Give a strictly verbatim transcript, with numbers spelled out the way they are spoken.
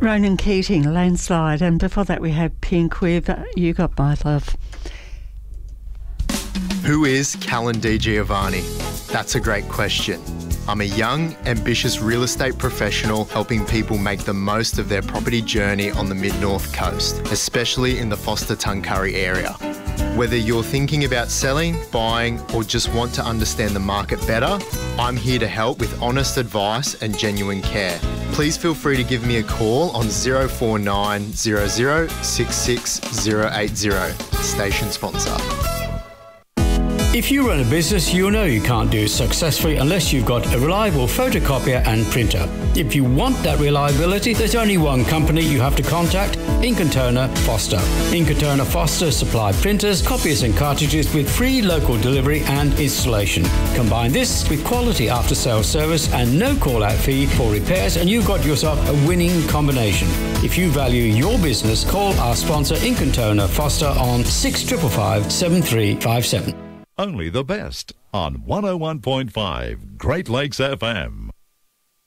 Ronan Keating, Landslide, and before that we had Pink with You Got My Love. Who is Callan DiGiovanni? That's a great question. I'm a young, ambitious real estate professional helping people make the most of their property journey on the Mid-North Coast, especially in the Forster-Tuncurry area. Whether you're thinking about selling, buying, or just want to understand the market better, I'm here to help with honest advice and genuine care. Please feel free to give me a call on zero four nine zero zero six six zero eight zero. Station sponsor. If you run a business, you know you can't do it successfully unless you've got a reliable photocopier and printer. If you want that reliability, there's only one company you have to contact, Ink and Toner Foster. Ink and Toner Foster supply printers, copiers and cartridges with free local delivery and installation. Combine this with quality after-sales service and no call-out fee for repairs, and you've got yourself a winning combination. If you value your business, call our sponsor Ink and Toner Foster on six five five five, seven three five seven. Only the best on one oh one point five Great Lakes F M.